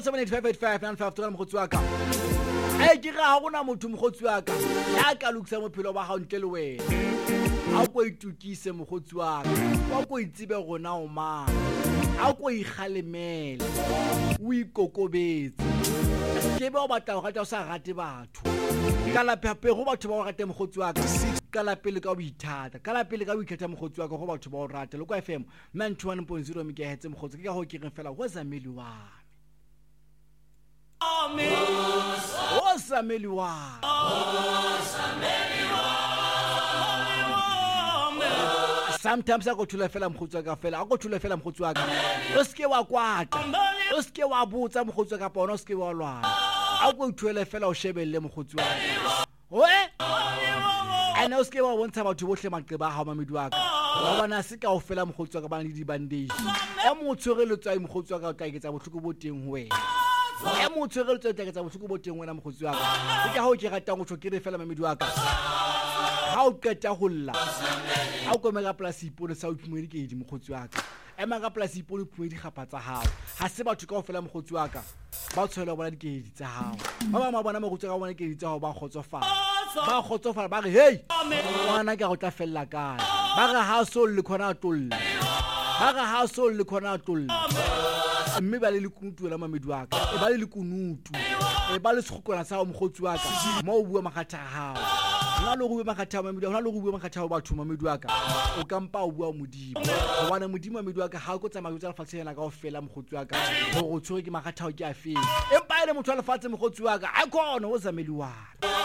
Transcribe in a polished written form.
07858595 mogotsi wa ka ke ga gona motho mogotsi wa ka ya ka lukisa mophelo ba ga ntle le wena a go itukise mogotsi wa ka wa go itsebe gona o mang a go ikgalemela o ikokobetse ke ba o batla go rata o sa rate batho ka la pepe go batho ba o rate mogotsi wa ka ka la pele ka o ithata ka la pele ka o ikhetha mogotsi wa ka go batho ba o rate le kwa FM 91.0 MHz mogotsi ke ga go kireng fela go zameli wa Amen. O sameli wa. Sometimes I go to fela mogotsi wa ka fela a go thula fela mogotsi wa ka o ske wa kwata o ske wa botsa mogotsi wa ka bona o ske wa lwana a go thuele fela o shebelle mogotsi wa ka oe ana o ske wa bontsha batho bohle maqeba ha mamedi wa ka ba bona se ka o fela mogotsi wa ka ba le di bandage e mo tshwereletswa mogotsi wa ka o tla iketsa botlhoko bo teng ho wena e mo tshwereletswa o tla iketsa botlhoko bo teng wena mogotsi wa ka ke ka ho ke ratang go tshokere fela mamedi wa ka ha o qeta ho lla ha o komela polasi ipone sa o phumedi ke di mogotsi wa ka ema ka polasi ipone phumedi gapa tsa hao ha se batho ka o fela mogotsi wa ka ba tshwela bona dikedi tsa hao ba ba ma bona mogotsi wa ka bona dikedi tsa hao ba khotsofala ba re hey ngwana ke go tla fella kae ba re ha so le khona tolla ba re ha so le khona tolla mme ba le lekunutu la mamedi wa ka e ba le lekunutu e ba le sekgokona sa mogotsi wa ka mo o bua magatha hao hona le go bua magatha mamedi hona le go bua magatha batho mamedi wa ka o kampa o bua modimo go bona modimo mamedi wa ka ha go tsamaya tsa lefatsheng ka o fela mogotsi wa ka go tshwere ke magatha o ke a fela empa ile motho a lefatshe mogotsi wa ka a khona o zameli wa